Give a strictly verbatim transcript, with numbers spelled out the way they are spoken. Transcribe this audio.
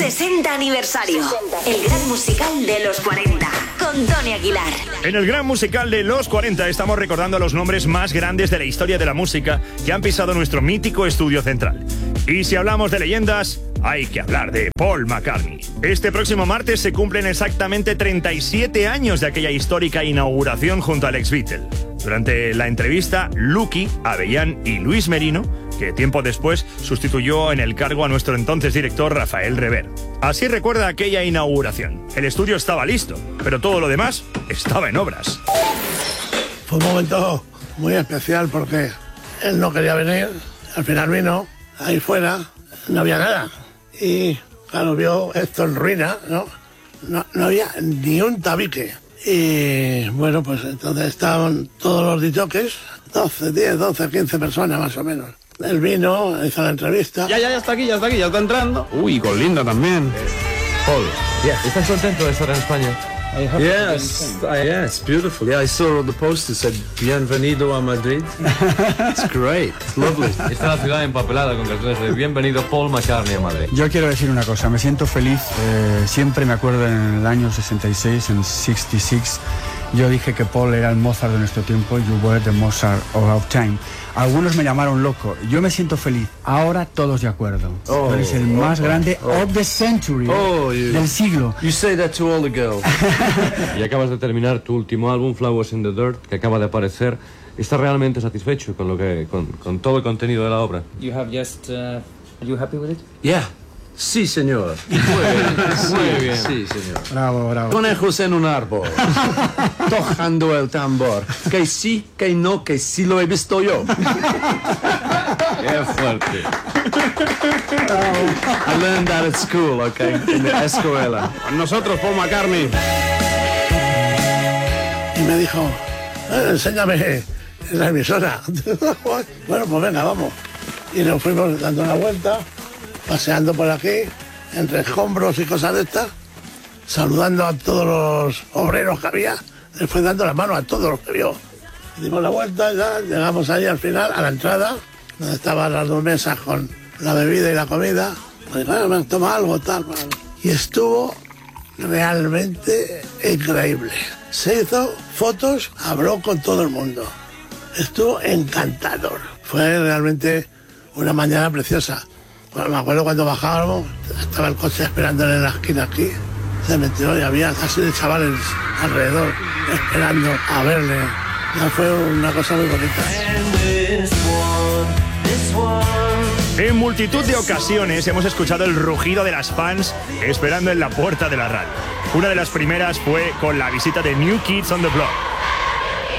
sesenta aniversario. El gran musical de los cuarenta. Con Tony Aguilar. En el gran musical de los cuarenta estamos recordando a los nombres más grandes de la historia de la música que han pisado nuestro mítico estudio central. Y si hablamos de leyendas, hay que hablar de Paul McCartney. Este próximo martes se cumplen exactamente treinta y siete años de aquella histórica inauguración junto al ex-Beatle. Durante la entrevista, Lucky, Avellán y Luis Merino, que tiempo después sustituyó en el cargo a nuestro entonces director Rafael Rever. Así recuerda aquella inauguración. El estudio estaba listo, pero todo lo demás estaba en obras. Fue un momento muy especial porque él no quería venir, al final vino, ahí fuera no había nada. Y claro, vio esto en ruina, ¿no? No, no había ni un tabique. Y bueno, pues entonces estaban todos los disjockeys, doce, diez, doce, quince personas más o menos. Él vino, hizo la entrevista. Ya, ya, ya está aquí, ya está aquí, ya está entrando. Uy, con Linda también. Paul, yeah. ¿Estás contento de estar en España? Yes, uh, yeah, it's beautiful. Yeah, I saw the poster said Bienvenido a Madrid. It's great, it's lovely. Está la ciudad empapelada con carteles de Bienvenido Paul McCartney a Madrid. Yo quiero decir una cosa, me siento feliz. Eh, siempre me acuerdo en el año sesenta y seis, en sesenta y seis, yo dije que Paul era el Mozart de nuestro tiempo. You were the Mozart of our time. Algunos me llamaron loco. Yo me siento feliz. Ahora todos de acuerdo. Oh, Eres el más oh, grande oh. of the century, oh, you, del siglo. You say that to all the girls. Y acabas de terminar tu último álbum, Flowers in the Dirt, que acaba de aparecer. ¿Estás realmente satisfecho con lo que, con, con todo el contenido de la obra? You have just. Uh, are you happy with it? Yeah. Sí, señor. Muy bien. Sí, Muy bien. Sí, señor. Bravo, bravo. Conejos en un árbol, tocando el tambor. Que sí, que no, que sí lo he visto yo. ¡Qué fuerte! I learned that at school, okay, en la escuela. Nosotros, Paul McCartney. Y me dijo, eh, enséñame la emisora. Bueno, pues venga, vamos. Y nos fuimos dando una vuelta, paseando por aquí, entre escombros y cosas de estas, saludando a todos los obreros que había, después dando la mano a todos los que vio. Dimos la vuelta y ya llegamos ahí al final, a la entrada, donde estaban las dos mesas con la bebida y la comida. Y bueno, me toma algo, tal, tal. Y estuvo realmente increíble. Se hizo fotos, habló con todo el mundo. Estuvo encantador. Fue realmente una mañana preciosa. Bueno, me acuerdo cuando bajábamos, estaba el coche esperándole en la esquina aquí, se metió y había casi de chavales alrededor esperando a verle. Ya fue una cosa muy bonita. En multitud de ocasiones hemos escuchado el rugido de las fans esperando en la puerta de la radio. Una de las primeras fue con la visita de New Kids on the Block.